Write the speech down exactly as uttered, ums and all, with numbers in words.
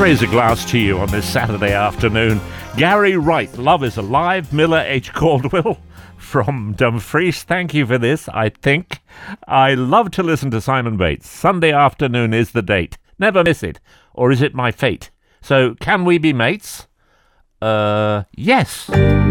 Raise a glass to you on this Saturday afternoon. Gary Wright, Love is Alive. Miller H. Caldwell from Dumfries. Thank you for this, I think. I love to listen to Simon Bates. Sunday afternoon is the date. Never miss it. Or is it my fate? So, can we be mates? Uh, yes.